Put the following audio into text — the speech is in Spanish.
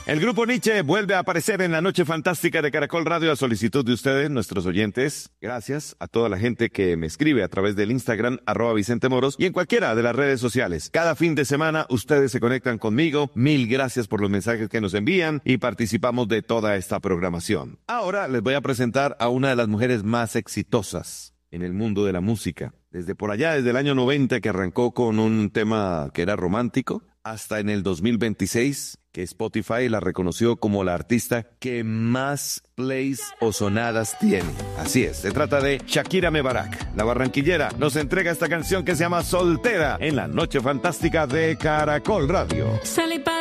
El grupo Nietzsche vuelve a aparecer en la Noche Fantástica de Caracol Radio a solicitud de ustedes, nuestros oyentes. Gracias a toda la gente que me escribe a través del Instagram, @VicenteMoros, y en cualquiera de las redes sociales. Cada fin de semana ustedes se conectan conmigo. Mil gracias por los mensajes que nos envían y participamos de toda esta programación. Ahora les voy a presentar a una de las mujeres más exitosas en el mundo de la música. Desde por allá, desde el año 90, que arrancó con un tema que era romántico, hasta en el 2026, que Spotify la reconoció como la artista que más plays o sonadas tiene. Así es, se trata de Shakira Mebarak. La barranquillera nos entrega esta canción que se llama Soltera en la Noche Fantástica de Caracol Radio. Salí para